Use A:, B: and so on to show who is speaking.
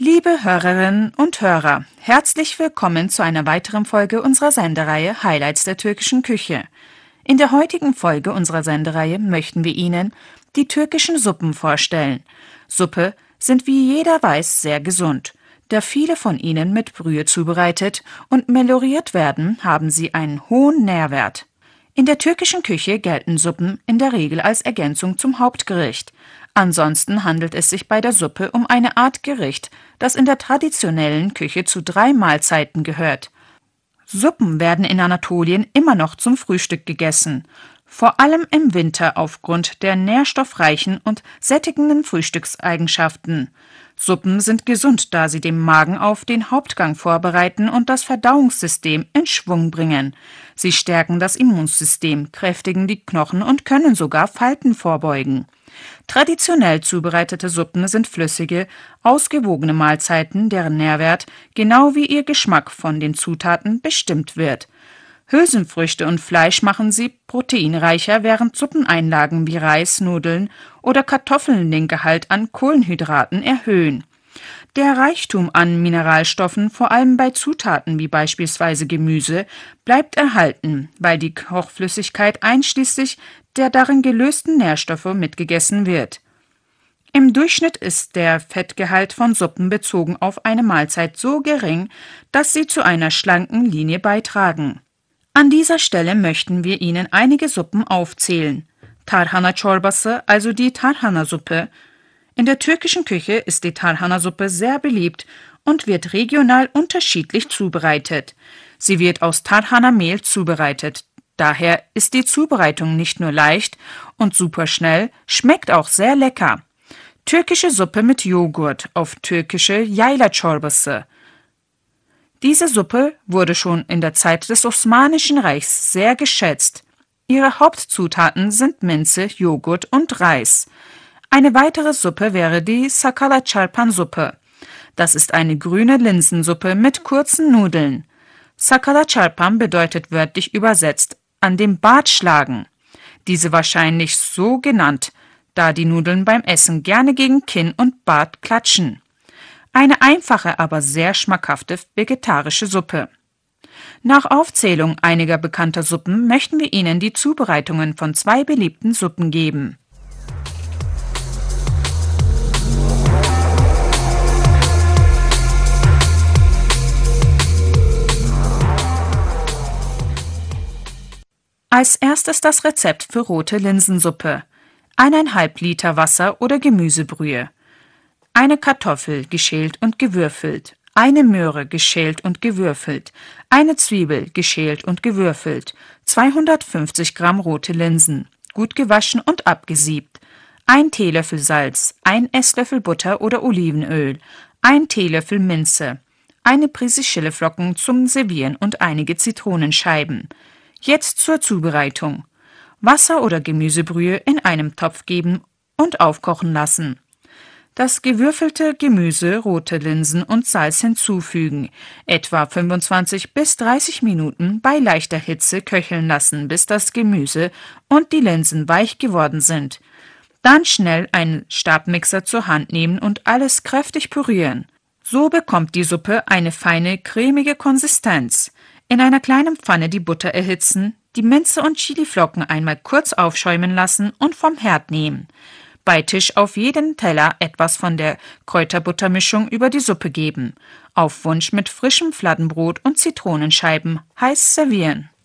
A: Liebe Hörerinnen und Hörer, herzlich willkommen zu einer weiteren Folge unserer Sendereihe Highlights der türkischen Küche. In der heutigen Folge unserer Sendereihe möchten wir Ihnen die türkischen Suppen vorstellen. Suppe sind, wie jeder weiß, sehr gesund. Da viele von ihnen mit Brühe zubereitet und meloriert werden, haben sie einen hohen Nährwert. In der türkischen Küche gelten Suppen in der Regel als Ergänzung zum Hauptgericht. Ansonsten handelt es sich bei der Suppe um eine Art Gericht, das in der traditionellen Küche zu 3 Mahlzeiten gehört. Suppen werden in Anatolien immer noch zum Frühstück gegessen, vor allem im Winter aufgrund der nährstoffreichen und sättigenden Frühstückseigenschaften. Suppen sind gesund, da sie den Magen auf den Hauptgang vorbereiten und das Verdauungssystem in Schwung bringen. Sie stärken das Immunsystem, kräftigen die Knochen und können sogar Falten vorbeugen. Traditionell zubereitete Suppen sind flüssige, ausgewogene Mahlzeiten, deren Nährwert genau wie ihr Geschmack von den Zutaten bestimmt wird. Hülsenfrüchte und Fleisch machen sie proteinreicher, während Suppeneinlagen wie Reis, Nudeln oder Kartoffeln den Gehalt an Kohlenhydraten erhöhen. Der Reichtum an Mineralstoffen, vor allem bei Zutaten wie beispielsweise Gemüse, bleibt erhalten, weil die Kochflüssigkeit einschließlich der darin gelösten Nährstoffe mitgegessen wird. Im Durchschnitt ist der Fettgehalt von Suppen bezogen auf eine Mahlzeit so gering, dass sie zu einer schlanken Linie beitragen. An dieser Stelle möchten wir Ihnen einige Suppen aufzählen. Tarhana Çorbası, also die Tarhana-Suppe. In der türkischen Küche ist die Tarhana-Suppe sehr beliebt und wird regional unterschiedlich zubereitet. Sie wird aus Tarhana-Mehl zubereitet. Daher ist die Zubereitung nicht nur leicht und superschnell, schmeckt auch sehr lecker. Türkische Suppe mit Joghurt, auf türkische Yayla Çorbası. Diese Suppe wurde schon in der Zeit des Osmanischen Reichs sehr geschätzt. Ihre Hauptzutaten sind Minze, Joghurt und Reis. Eine weitere Suppe wäre die Sakala Çarpan Suppe. Das ist eine grüne Linsensuppe mit kurzen Nudeln. Sakala Çarpan bedeutet wörtlich übersetzt an dem Bart schlagen. Diese wahrscheinlich so genannt, da die Nudeln beim Essen gerne gegen Kinn und Bart klatschen. Eine einfache, aber sehr schmackhafte vegetarische Suppe. Nach Aufzählung einiger bekannter Suppen möchten wir Ihnen die Zubereitungen von 2 beliebten Suppen geben. Als erstes das Rezept für rote Linsensuppe. 1,5 Liter Wasser oder Gemüsebrühe. Eine Kartoffel, geschält und gewürfelt. Eine Möhre, geschält und gewürfelt. Eine Zwiebel, geschält und gewürfelt. 250 Gramm rote Linsen, gut gewaschen und abgesiebt. 1 Teelöffel Salz, 1 Esslöffel Butter oder Olivenöl, 1 Teelöffel Minze, eine Prise Chiliflocken zum Servieren und einige Zitronenscheiben. Jetzt zur Zubereitung. Wasser oder Gemüsebrühe in einem Topf geben und aufkochen lassen. Das gewürfelte Gemüse, rote Linsen und Salz hinzufügen, etwa 25 bis 30 Minuten bei leichter Hitze köcheln lassen, bis das Gemüse und die Linsen weich geworden sind. Dann schnell einen Stabmixer zur Hand nehmen und alles kräftig pürieren. So bekommt die Suppe eine feine, cremige Konsistenz. In einer kleinen Pfanne die Butter erhitzen, die Minze und Chiliflocken einmal kurz aufschäumen lassen und vom Herd nehmen. Bei Tisch auf jeden Teller etwas von der Kräuterbuttermischung über die Suppe geben. Auf Wunsch mit frischem Fladenbrot und Zitronenscheiben heiß servieren.